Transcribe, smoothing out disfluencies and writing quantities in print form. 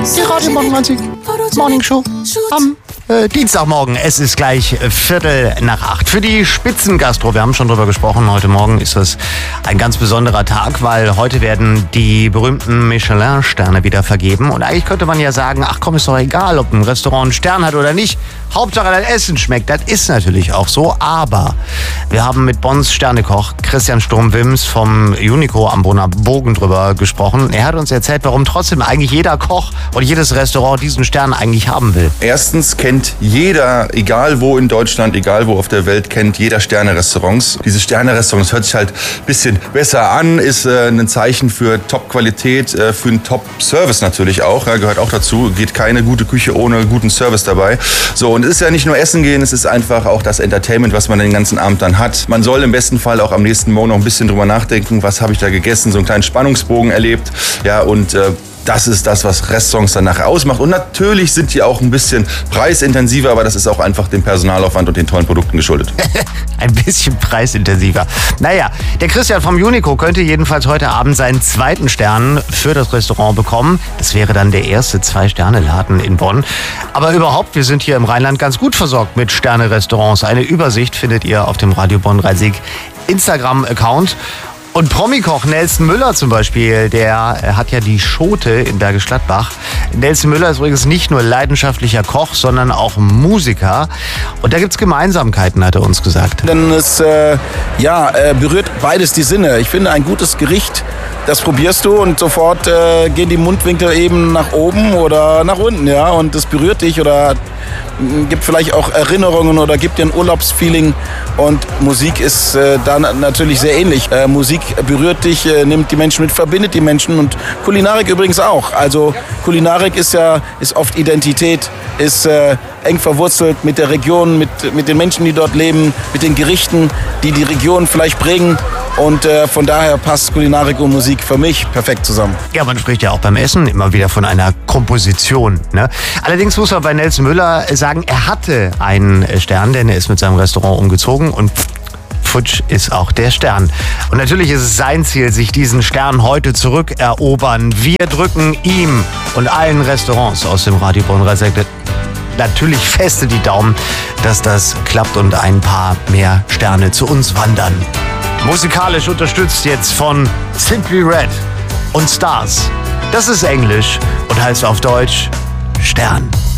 Die Radio 99 Morning Show am Dienstagmorgen. Es ist gleich 7:45 für die Spitzengastro. Wir haben schon drüber gesprochen. Heute Morgen ist das ein ganz besonderer Tag, weil heute werden die berühmten Michelin-Sterne wieder vergeben. Und eigentlich könnte man ja sagen, ach komm, ist doch egal, ob ein Restaurant einen Stern hat oder nicht. Hauptsache, das Essen schmeckt. Das ist natürlich auch so. Aber wir haben mit Bonns Sternekoch Christian Sturm-Wims vom Unico am Brunner Bogen drüber gesprochen. Er hat uns erzählt, warum trotzdem eigentlich jeder Koch und jedes Restaurant diesen Stern eigentlich haben will. Erstens kennt jeder, egal wo in Deutschland, egal wo auf der Welt, kennt jeder Sterne-Restaurants. Diese Sterne-Restaurants hört sich halt ein bisschen besser an, ist ein Zeichen für Top-Qualität, für einen Top-Service natürlich auch, gehört auch dazu. Geht keine gute Küche ohne guten Service dabei. So, und es ist ja nicht nur Essen gehen, es ist einfach auch das Entertainment, was man den ganzen Abend dann hat. Man soll im besten Fall auch am nächsten Morgen noch ein bisschen drüber nachdenken, was habe ich da gegessen, so einen kleinen Spannungsbogen erlebt. Ja, und das ist das, was Restaurants dann nachher ausmacht. Und natürlich sind die auch ein bisschen preisintensiver, aber das ist auch einfach dem Personalaufwand und den tollen Produkten geschuldet. Ein bisschen preisintensiver. Naja, der Christian vom Unico könnte jedenfalls heute Abend seinen zweiten Stern für das Restaurant bekommen. Das wäre dann der erste 2-Sterne-Laden in Bonn. Aber überhaupt, wir sind hier im Rheinland ganz gut versorgt mit Sterne-Restaurants. Eine Übersicht findet ihr auf dem Radio Bonn 3 Instagram-Account. Und Promikoch Nelson Müller zum Beispiel, der hat ja die Schote in Bergisch Gladbach. Nelson Müller ist übrigens nicht nur leidenschaftlicher Koch, sondern auch Musiker. Und da gibt's Gemeinsamkeiten, hat er uns gesagt. Denn es berührt beides die Sinne. Ich finde, ein gutes Gericht, das probierst du und sofort gehen die Mundwinkel eben nach oben oder nach unten. Ja? Und das berührt dich oder gibt vielleicht auch Erinnerungen oder gibt dir ein Urlaubsfeeling. Und Musik ist da natürlich sehr ähnlich. Musik berührt dich, nimmt die Menschen mit, verbindet die Menschen und Kulinarik übrigens auch. Also Kulinarik ist oft Identität, ist eng verwurzelt mit der Region, mit den Menschen, die dort leben, mit den Gerichten, die die Region vielleicht prägen. Und von daher passt Kulinarik und Musik für mich perfekt zusammen. Ja, man spricht ja auch beim Essen immer wieder von einer Komposition. Ne? Allerdings muss man bei Nelson Müller sagen, er hatte einen Stern, denn er ist mit seinem Restaurant umgezogen und futsch ist auch der Stern. Und natürlich ist es sein Ziel, sich diesen Stern heute zurückerobern. Wir drücken ihm und allen Restaurants aus dem Radio Bonn natürlich feste die Daumen, dass das klappt und ein paar mehr Sterne zu uns wandern. Musikalisch unterstützt jetzt von Simply Red und Stars. Das ist Englisch und heißt auf Deutsch Stern.